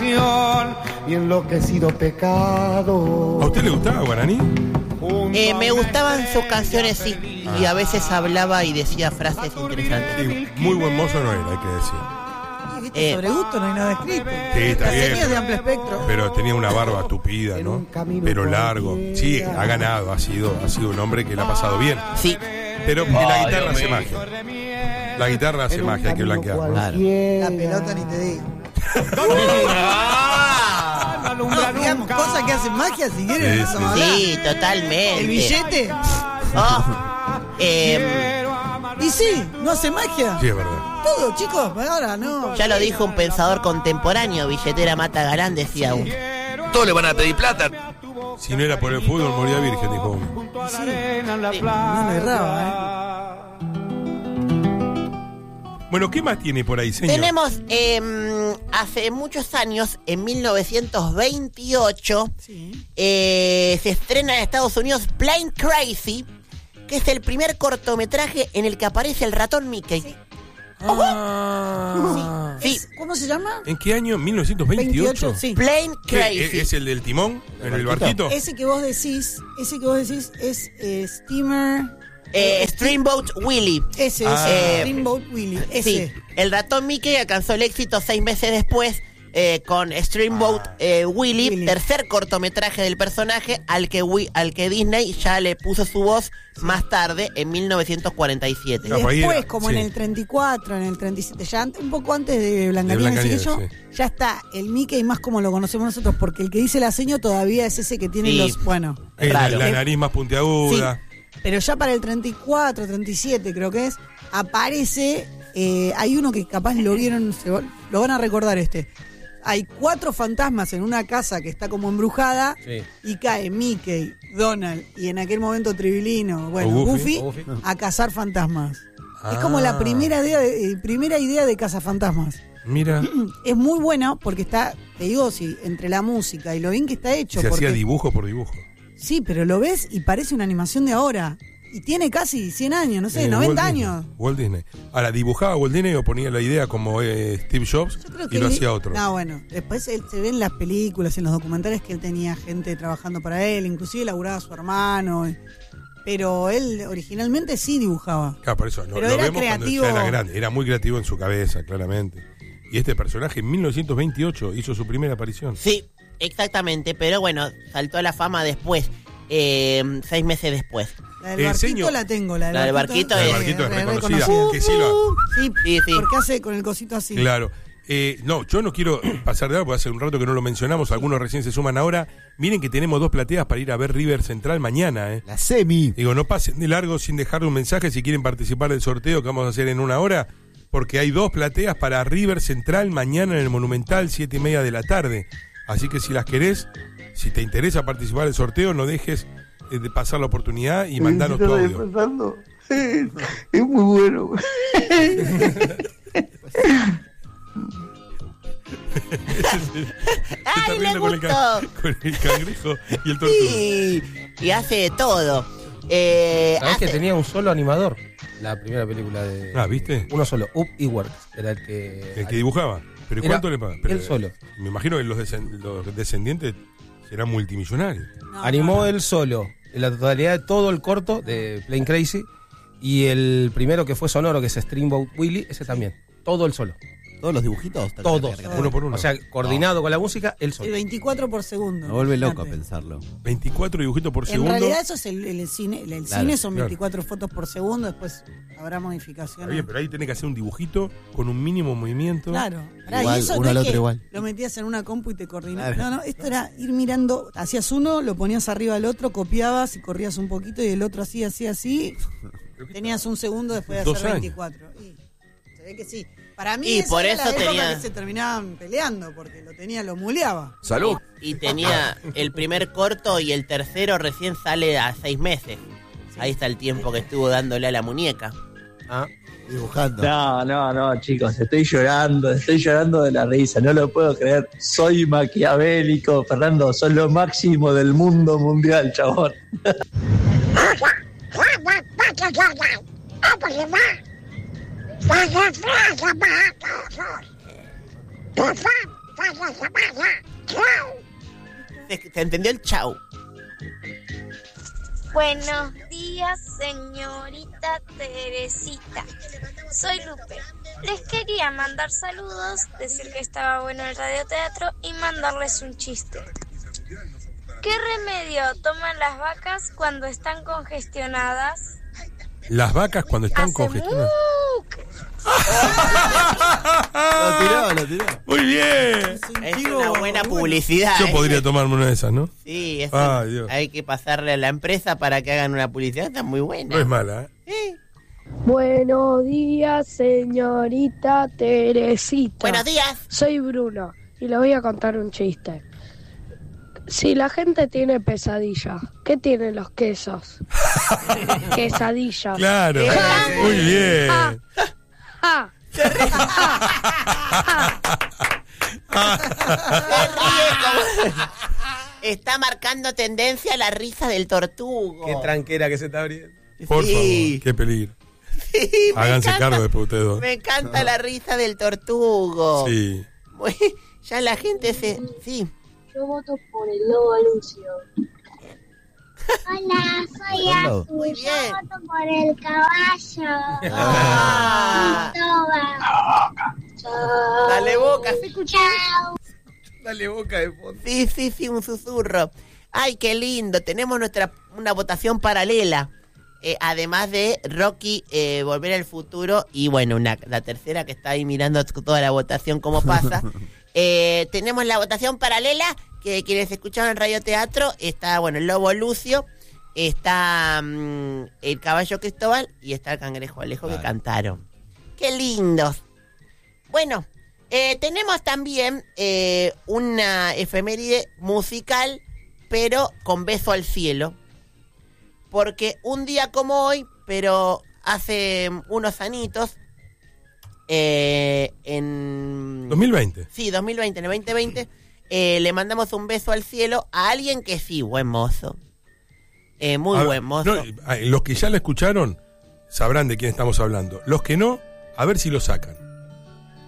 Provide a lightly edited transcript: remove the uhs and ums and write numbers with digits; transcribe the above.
pasión y enloquecido pecado. ¿A usted le gustaba Guaraní? Me gustaban sus canciones, sí. Y a veces hablaba y decía frases interesantes. Sí, muy buen mozo no era, hay que decir. Sobre gusto no hay nada escrito. Sí, está bien. Señas de amplio espectro. Pero tenía una barba tupida, ¿no? Pero largo. Sí, ha ganado, ha sido un hombre que le ha pasado bien. Sí. Pero la guitarra hace magia. La guitarra hace magia, hay que blanquearla. Claro. La pelota ni te digo. No, digamos, cosas que hacen magia, si quieren. Sí, no sí. somos hablar. Sí, totalmente. El billete. Oh. Y sí, no hace magia. Sí, es verdad. Todo, chicos, ahora no. Ya lo dijo un pensador contemporáneo, billetera mata galán, decía uno. Todos le van a pedir plata. Si no era por el fútbol, moría virgen, dijo uno. Sí, no le erraba, Bueno, ¿qué más tiene por ahí, señor? Tenemos, hace muchos años, en 1928, Sí. se estrena en Estados Unidos Plain Crazy, que es el primer cortometraje en el que aparece el ratón Mickey. Sí. Sí. ¿Cómo se llama? ¿En qué año? ¿1928? 28, sí. Plain ¿Qué, Crazy. ¿Es el del timón? ¿En el barquito? Ese que vos decís es Steamer. Steamboat Willie. Ese Ah. es Steamboat Willie. Sí, Ese. el ratón Mickey alcanzó el éxito 6 meses después con Steamboat Willie, tercer cortometraje del personaje al que Disney ya le puso su voz más tarde, en 1947. Y Ah, pues ahí después, era, como sí. en el 34, en el 37, ya un poco antes de Blancanieves, así que yo, ya está el Mickey más como lo conocemos nosotros, porque el que dice la seña todavía es ese que tiene Sí. los, bueno. Raro. La nariz más puntiaguda. Sí, pero ya para el 34, 37 creo que es, aparece, hay uno que capaz lo vieron, lo van a recordar Hay 4 fantasmas en una casa que está como embrujada, Sí. y cae Mickey, Donald y en aquel momento Tribilino, bueno, O Goofy. Goofy, a cazar fantasmas. Es como la primera idea de cazafantasmas. Mira, Es muy buena porque está, te digo, sí, entre la música y lo bien que está hecho. se porque, hacía dibujo por dibujo. sí, pero lo ves y parece una animación de ahora. Y tiene casi 100 años, no sé, 90 Walt Disney. años. Walt Disney. Ahora, ¿dibujaba Walt Disney o ponía la idea como Steve Jobs Yo creo y lo hacía otro? No, bueno, después él se ve en las películas, en los documentales que él tenía gente trabajando para él, inclusive laburaba a su hermano. Pero él originalmente sí dibujaba. Claro, por eso, Pero lo era vemos creativo. cuando ya era grande. Era muy creativo en su cabeza, claramente. Y este personaje en 1928 hizo su primera aparición. Sí, exactamente, pero bueno, saltó a la fama después, 6 meses después. La del barquito señor. la tengo, La del barquito La del es- barquito es re reconocida. reconocida. Que sí lo... Sí, Sí, sí. porque hace con el cosito así. Claro. No, yo no quiero pasar de algo, porque hace un rato que no lo mencionamos, algunos recién se suman ahora. Miren que tenemos 2 plateas para ir a ver River Central mañana, La semi. Digo, no pasen de largo sin dejarle un mensaje si quieren participar del sorteo que vamos a hacer en 1 hora, porque hay 2 plateas para River Central mañana en el Monumental, 7:30 de la tarde. Así que si las querés, si te interesa participar del sorteo, no dejes de pasar la oportunidad y mandanos tu audio. Es muy bueno. ¡Ay, le Con el gustó! con el cangrejo y el tortuga. Sí, y hace de todo. ¿Sabés que Hace- tenía un solo animador? La primera película de... Ah, ¿viste? Uno solo, Up Iwerks, era el que... El que dibujaba. ¿Pero Era cuánto le pagan? él solo. Me imagino que los descendientes serán multimillonarios. Animó él solo la totalidad de todo el corto de Plain Crazy, y el primero que fue sonoro, que es Steamboat Willie, ese también. Todo él solo. ¿Todos los dibujitos? Todos. Uno por uno. O sea, coordinado con la música, él El solo. 24 por segundo. Me vuelve loco a Imagínate. pensarlo. 24 dibujitos por En segundo. realidad eso es el cine. El Claro, cine son claro. 24 fotos por segundo, después habrá Está modificaciones. bien, pero ahí tenés que hacer un dibujito con un mínimo movimiento. Claro. Pará, Igual, y eso uno no al es otro que igual. lo metías en una compu y te coordinabas. Claro. No, esto era ir mirando, hacías uno, lo ponías arriba del otro, copiabas y corrías un poquito y el otro así. Tenías un segundo después de 2 hacer años. 24. Y se ve que sí. Para mí Y esa por era eso la época tenía- que se terminaban peleando porque lo muleaba. ¡Salud! Y tenía el primer corto y el tercero recién sale a 6 meses. Ahí está el tiempo que estuvo dándole a la muñeca. Ah, Dibujando. No, chicos, estoy llorando de la risa, no lo puedo creer. Soy maquiavélico, Fernando, sos lo máximo del mundo mundial, chabón. Se entendió el chau. Buenos días, señorita Teresita. Soy Lupe. Les quería mandar saludos, decir que estaba bueno el radioteatro y mandarles un chiste. ¿Qué remedio toman las vacas cuando están congestionadas? Las vacas cuando están Hace congestionadas. Lo tiró. Muy bien. Es una buena publicidad. Yo podría tomarme una de esas, ¿no? Sí, eso Ay, Dios. hay que pasarle a la empresa para que hagan una publicidad. Está muy buena. No es mala, ¿eh? Sí. Buenos días, señorita Teresita. Buenos días. Soy Bruno y le voy a contar un chiste. Si la gente tiene pesadillas, ¿qué tienen los quesos? Quesadillas. Claro. Muy bien. Ah, Está marcando tendencia la risa del tortugo. Qué tranquera que se está abriendo. Por Sí. favor, qué peligro. Sí, me Háganse encanta. cargo después ustedes dos. Me encanta la risa del tortugo. Sí. Ya la gente se... Sí. yo voto por el lobo Lucio. Hola, soy Hola. Azu. Muy Yo bien. voto por el caballo. Ah, Toba. dale boca, ¿se escucha? Chao. Dale boca de fondo. Sí, un susurro. Ay, qué lindo. Tenemos una votación paralela. Además de Rocky, Volver al Futuro. Y bueno, la tercera que está ahí mirando toda la votación, cómo pasa. Tenemos la votación paralela, que quienes escucharon en Radio Teatro, está, bueno, el Lobo Lucio, está el Caballo Cristóbal y está el Cangrejo Alejo, que cantaron. ¡Qué lindos! Bueno, tenemos también una efeméride musical, pero con beso al cielo. Porque un día como hoy, pero hace unos anitos, en... 2020. Sí, 2020, en el 2020, le mandamos un beso al cielo a alguien que sí, buen mozo. Muy buen mozo. No, los que ya la escucharon sabrán de quién estamos hablando. Los que no, a ver si lo sacan.